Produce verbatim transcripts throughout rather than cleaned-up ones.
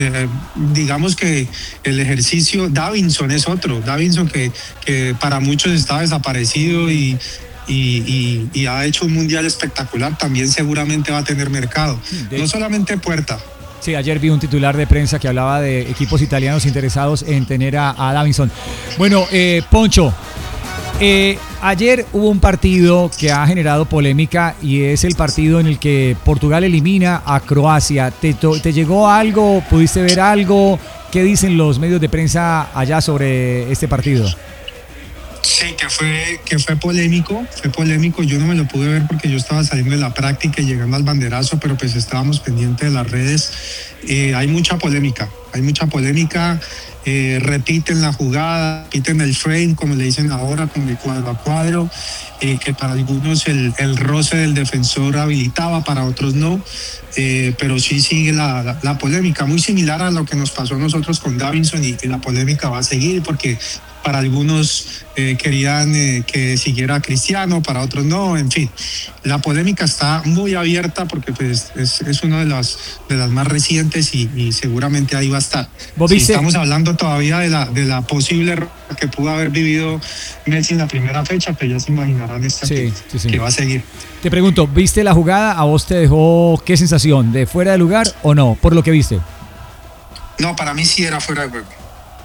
Eh, digamos que el ejercicio, Davinson es otro, Davinson que, que para muchos está desaparecido y, y, y, y ha hecho un mundial espectacular, también seguramente va a tener mercado, De no solamente Puerta. Sí, ayer vi un titular de prensa que hablaba de equipos italianos interesados en tener a, a Davinson. Bueno, eh, Poncho, eh, ayer hubo un partido que ha generado polémica y es el partido en el que Portugal elimina a Croacia. ¿Te, te llegó algo? ¿Pudiste ver algo? ¿Qué dicen los medios de prensa allá sobre este partido? Sí, que fue, que fue polémico, fue polémico. Yo no me lo pude ver porque yo estaba saliendo de la práctica y llegando al banderazo, pero pues estábamos pendientes de las redes. Eh, hay mucha polémica, hay mucha polémica. Eh, repiten la jugada, repiten el frame, como le dicen ahora, con el cuadro a cuadro, eh, que para algunos el, el roce del defensor habilitaba, para otros no. Eh, pero sí sigue la, la, la polémica, muy similar a lo que nos pasó a nosotros con Davinson, y, y la polémica va a seguir porque para algunos eh, querían eh, que siguiera Cristiano, para otros no, en fin. La polémica está muy abierta porque pues, es, es una de las, de las más recientes y, y seguramente ahí va a estar. Si estamos hablando todavía de la, de la posible que pudo haber vivido Messi en la primera fecha, pues ya se imaginarán esta sí, que, sí, sí. que va a seguir. Te pregunto, ¿viste la jugada? ¿A vos te dejó qué sensación? ¿De fuera de lugar o no? Por lo que viste. No, para mí sí era fuera de juego.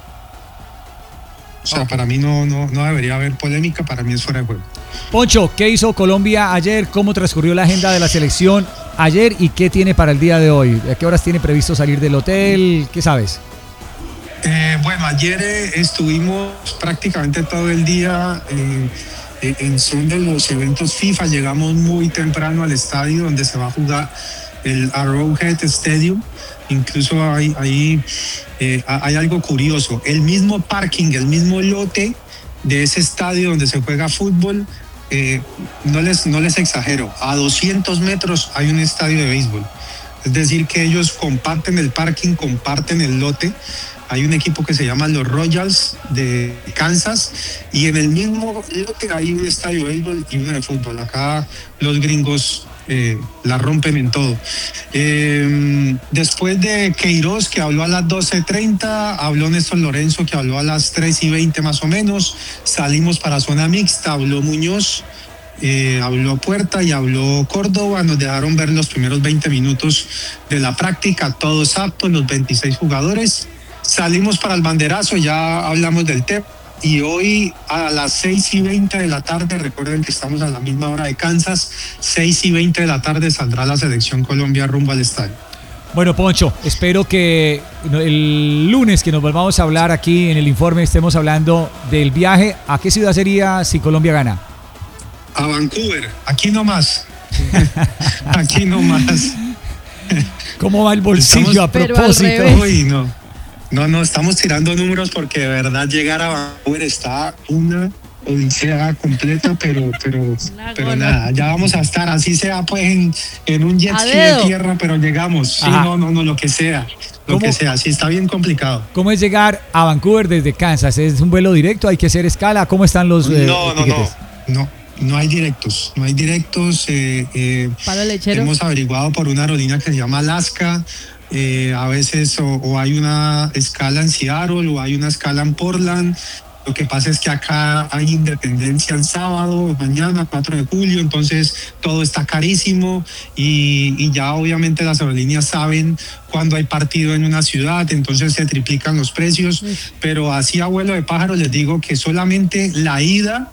O sea, para mí no, no, no debería haber polémica, para mí es fuera de juego. Poncho, ¿qué hizo Colombia ayer? ¿Cómo transcurrió la agenda de la selección ayer y qué tiene para el día de hoy? ¿A qué horas tiene previsto salir del hotel? ¿Qué sabes? Eh, bueno, ayer eh, estuvimos prácticamente todo el día eh, en son de los eventos FIFA. Llegamos muy temprano al estadio donde se va a jugar el Arrowhead Stadium. Incluso hay, hay, eh, hay algo curioso. El mismo parking, el mismo lote de ese estadio donde se juega fútbol, eh, no, les, no les exagero, a doscientos metros hay un estadio de béisbol. Es decir, que ellos comparten el parking, comparten el lote. Hay un equipo que se llama los Royals de Kansas y en el mismo lote hay un estadio de béisbol y uno de fútbol. Acá los gringos Eh, la rompen en todo. Eh, después de Queiroz, que habló a las doce treinta, habló Néstor Lorenzo, que habló a las tres y veinte más o menos, salimos para zona mixta, habló Muñoz, eh, habló Puerta y habló Córdoba. Nos dejaron ver los primeros veinte minutos de la práctica, todos aptos, los veintiséis jugadores. Salimos para el banderazo, ya hablamos del tema. Y hoy a las seis y veinte de la tarde, recuerden que estamos a la misma hora de Kansas, seis y veinte de la tarde saldrá la selección Colombia rumbo al estadio. Bueno, Poncho, espero que el lunes que nos volvamos a hablar aquí en el informe estemos hablando del viaje. ¿A qué ciudad sería si Colombia gana? A Vancouver, aquí nomás. Aquí nomás. ¿Cómo va el bolsillo estamos, a propósito? Uy, no. No, no, estamos tirando números porque de verdad llegar a Vancouver está una odisea completa, pero, pero, pero nada, ya vamos a estar, así sea pues en, en un jet ski de tierra, pero llegamos, sí, Ajá. no, no, no, lo que sea, lo que sea, sí está bien complicado. ¿Cómo es llegar a Vancouver desde Kansas? ¿Es un vuelo directo? ¿Hay que hacer escala? ¿Cómo están los eh, No, no, no, no, no hay directos, no hay directos, eh, eh, hemos averiguado por una aerolínea que se llama Alaska. Eh, a veces o, o hay una escala en Seattle o hay una escala en Portland. Lo que pasa es que acá hay independencia el sábado, mañana, cuatro de julio, entonces todo está carísimo y, y ya obviamente las aerolíneas saben cuando hay partido en una ciudad, entonces se triplican los precios, pero así a vuelo de pájaro les digo que solamente la ida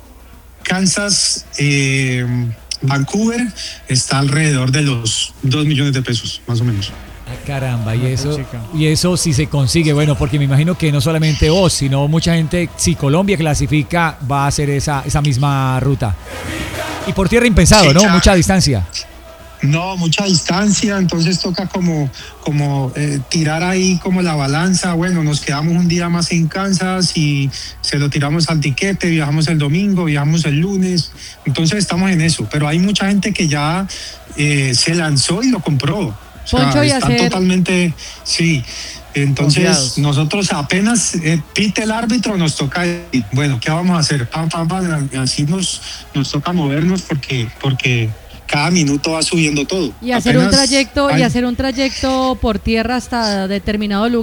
Kansas eh, Vancouver está alrededor de los dos millones de pesos, más o menos. Ah, caramba, y eso, y eso sí se consigue, bueno, porque me imagino que no solamente vos, sino mucha gente, si Colombia clasifica, va a hacer esa, esa misma ruta. Y por tierra impensado, sí, ¿no? Ya. Mucha distancia. No, mucha distancia, entonces toca como, como eh, tirar ahí como la balanza. Bueno, nos quedamos un día más en Kansas y se lo tiramos al tiquete, viajamos el domingo, viajamos el lunes, entonces estamos en eso, pero hay mucha gente que ya eh, se lanzó y lo compró. O sea, Poncho, y está hacer... totalmente, sí. Entonces Confiados. nosotros apenas eh, pite el árbitro nos toca, bueno, ¿qué vamos a hacer? Pam, pam, pam, así nos, nos toca movernos porque, porque cada minuto va subiendo todo. Y hacer un Apenas trayecto hay- y hacer un trayecto por tierra hasta determinado lugar.